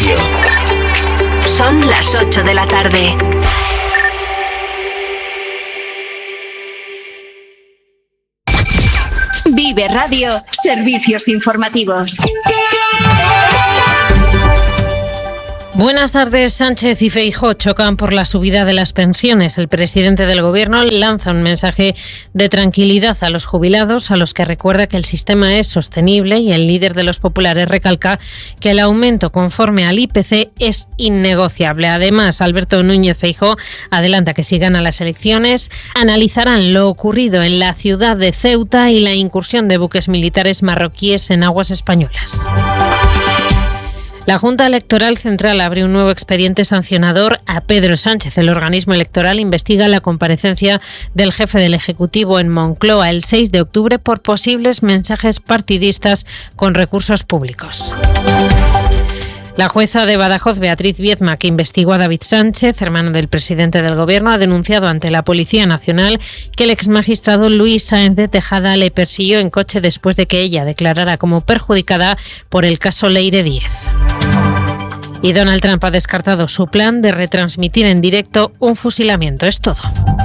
Radio. Son las 8 de la tarde. Vive Radio, servicios informativos. Buenas tardes. Sánchez y Feijóo chocan por la subida de las pensiones. El presidente del Gobierno lanza un mensaje de tranquilidad a los jubilados, a los que recuerda que el sistema es sostenible, y el líder de los populares recalca que el aumento conforme al IPC es innegociable. Además, Alberto Núñez Feijóo adelanta que si gana las elecciones analizarán lo ocurrido en la ciudad de Ceuta y la incursión de buques militares marroquíes en aguas españolas. La Junta Electoral Central abre un nuevo expediente sancionador a Pedro Sánchez. El organismo electoral investiga la comparecencia del jefe del Ejecutivo en Moncloa el 6 de octubre por posibles mensajes partidistas con recursos públicos. La jueza de Badajoz, Beatriz Viezma, que investigó a David Sánchez, hermano del presidente del Gobierno, ha denunciado ante la Policía Nacional que el exmagistrado Luis Sáenz de Tejada le persiguió en coche después de que ella declarara como perjudicada por el caso Leire 10. Y Donald Trump ha descartado su plan de retransmitir en directo un fusilamiento. Es todo.